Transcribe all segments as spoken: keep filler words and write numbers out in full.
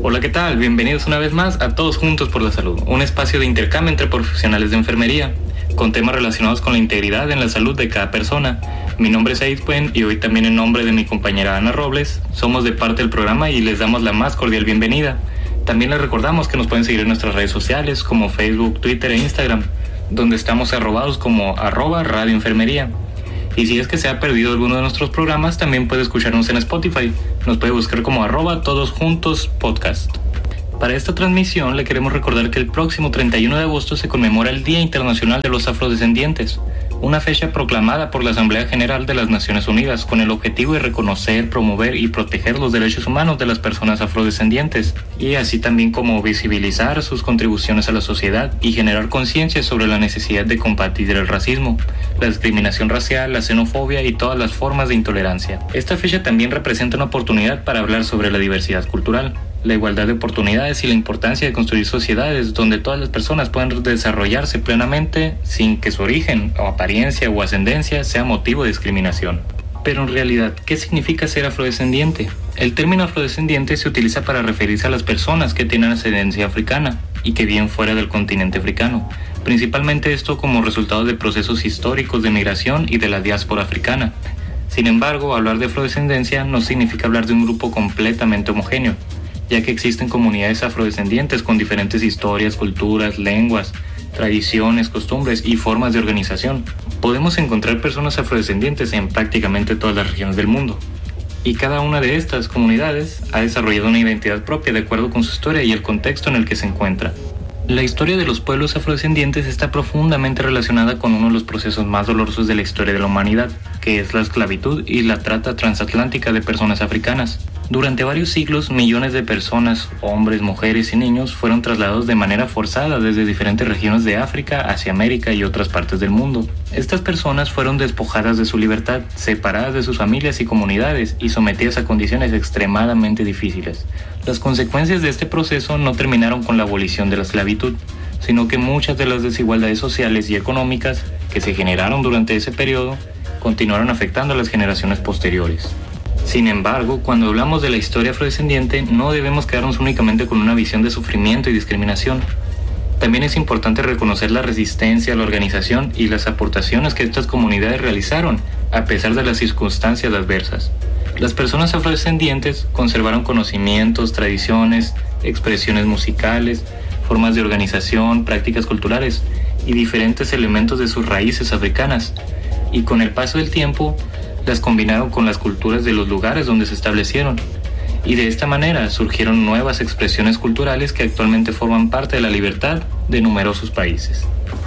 Hola, ¿qué tal? Bienvenidos una vez más a Todos Juntos por la Salud, un espacio de intercambio entre profesionales de enfermería, con temas relacionados con la integridad en la salud de cada persona. Mi nombre es Aid Puen y hoy también en nombre de mi compañera Ana Robles, somos de parte del programa y les damos la más cordial bienvenida. También les recordamos que nos pueden seguir en nuestras redes sociales como Facebook, Twitter e Instagram, donde estamos arrobados como arroba Radio Enfermería. Y si es que se ha perdido alguno de nuestros programas, también puede escucharnos en Spotify. Nos puede buscar como arroba todos juntos podcast. Para esta transmisión le queremos recordar que el próximo treinta y uno de agosto se conmemora el Día Internacional de los Afrodescendientes, una fecha proclamada por la Asamblea General de las Naciones Unidas con el objetivo de reconocer, promover y proteger los derechos humanos de las personas afrodescendientes, y así también como visibilizar sus contribuciones a la sociedad y generar conciencia sobre la necesidad de combatir el racismo, la discriminación racial, la xenofobia y todas las formas de intolerancia. Esta fecha también representa una oportunidad para hablar sobre la diversidad cultural, la igualdad de oportunidades y la importancia de construir sociedades donde todas las personas puedan desarrollarse plenamente sin que su origen o apariencia o ascendencia sea motivo de discriminación. Pero en realidad, ¿qué significa ser afrodescendiente? El término afrodescendiente se utiliza para referirse a las personas que tienen ascendencia africana y que viven fuera del continente africano, principalmente esto como resultado de procesos históricos de migración y de la diáspora africana. Sin embargo, hablar de afrodescendencia no significa hablar de un grupo completamente homogéneo, ya que existen comunidades afrodescendientes con diferentes historias, culturas, lenguas, tradiciones, costumbres y formas de organización. Podemos encontrar personas afrodescendientes en prácticamente todas las regiones del mundo, y cada una de estas comunidades ha desarrollado una identidad propia de acuerdo con su historia y el contexto en el que se encuentra. La historia de los pueblos afrodescendientes está profundamente relacionada con uno de los procesos más dolorosos de la historia de la humanidad, que es la esclavitud y la trata transatlántica de personas africanas. Durante varios siglos, millones de personas, hombres, mujeres y niños, fueron trasladados de manera forzada desde diferentes regiones de África hacia América y otras partes del mundo. Estas personas fueron despojadas de su libertad, separadas de sus familias y comunidades y sometidas a condiciones extremadamente difíciles. Las consecuencias de este proceso no terminaron con la abolición de la esclavitud, sino que muchas de las desigualdades sociales y económicas que se generaron durante ese periodo continuaron afectando a las generaciones posteriores. Sin embargo, cuando hablamos de la historia afrodescendiente, no debemos quedarnos únicamente con una visión de sufrimiento y discriminación. También es importante reconocer la resistencia, la organización y las aportaciones que estas comunidades realizaron, a pesar de las circunstancias adversas. Las personas afrodescendientes conservaron conocimientos, tradiciones, expresiones musicales, formas de organización, prácticas culturales y diferentes elementos de sus raíces africanas, y con el paso del tiempo, las combinaron con las culturas de los lugares donde se establecieron, y de esta manera surgieron nuevas expresiones culturales que actualmente forman parte de la libertad de numerosos países.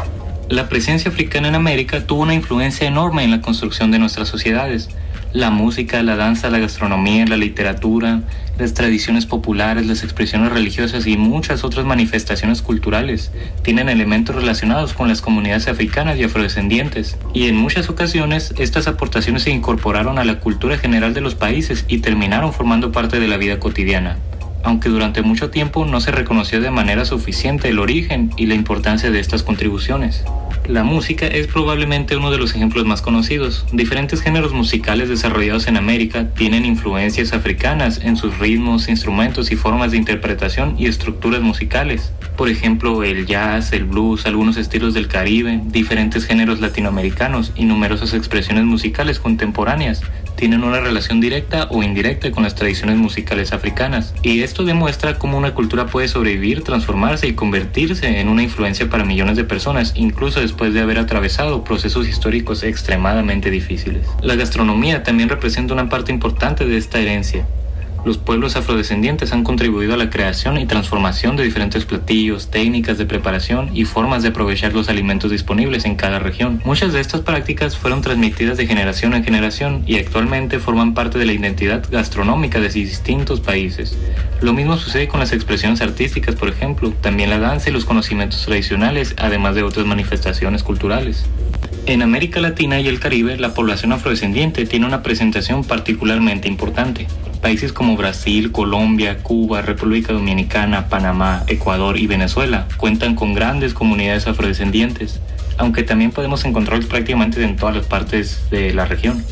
La presencia africana en América tuvo una influencia enorme en la construcción de nuestras sociedades. La música, la danza, la gastronomía, la literatura, las tradiciones populares, las expresiones religiosas y muchas otras manifestaciones culturales tienen elementos relacionados con las comunidades africanas y afrodescendientes, y en muchas ocasiones estas aportaciones se incorporaron a la cultura general de los países y terminaron formando parte de la vida cotidiana, aunque durante mucho tiempo no se reconoció de manera suficiente el origen y la importancia de estas contribuciones. La música es probablemente uno de los ejemplos más conocidos. Diferentes géneros musicales desarrollados en América tienen influencias africanas en sus ritmos, instrumentos y formas de interpretación y estructuras musicales. Por ejemplo, el jazz, el blues, algunos estilos del Caribe, diferentes géneros latinoamericanos y numerosas expresiones musicales contemporáneas tienen una relación directa o indirecta con las tradiciones musicales africanas, y esto demuestra cómo una cultura puede sobrevivir, transformarse y convertirse en una influencia para millones de personas, incluso después de haber atravesado procesos históricos extremadamente difíciles. La gastronomía también representa una parte importante de esta herencia. Los pueblos afrodescendientes han contribuido a la creación y transformación de diferentes platillos, técnicas de preparación y formas de aprovechar los alimentos disponibles en cada región. Muchas de estas prácticas fueron transmitidas de generación en generación y actualmente forman parte de la identidad gastronómica de distintos países. Lo mismo sucede con las expresiones artísticas, por ejemplo, también la danza y los conocimientos tradicionales, además de otras manifestaciones culturales. En América Latina y el Caribe, la población afrodescendiente tiene una presentación particularmente importante. Países como Brasil, Colombia, Cuba, República Dominicana, Panamá, Ecuador y Venezuela cuentan con grandes comunidades afrodescendientes, aunque también podemos encontrarlos prácticamente en todas las partes de la región.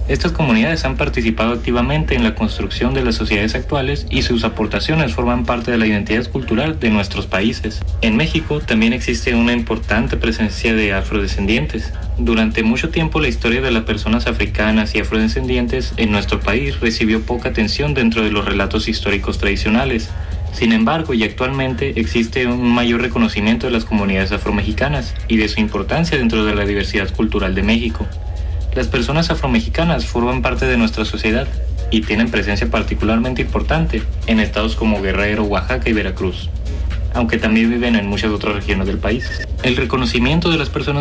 Estas comunidades han participado activamente en la construcción de las sociedades actuales y sus aportaciones forman parte de la identidad cultural de nuestros países. En México también existe una importante presencia de afrodescendientes. Durante mucho tiempo la historia de las personas africanas y afrodescendientes en nuestro país recibió poca atención dentro de los relatos históricos tradicionales. Sin embargo, y actualmente existe un mayor reconocimiento de las comunidades afromexicanas y de su importancia dentro de la diversidad cultural de México. Las personas afromexicanas forman parte de nuestra sociedad y tienen presencia particularmente importante en estados como Guerrero, Oaxaca y Veracruz, aunque también viven en muchas otras regiones del país. El reconocimiento de las personas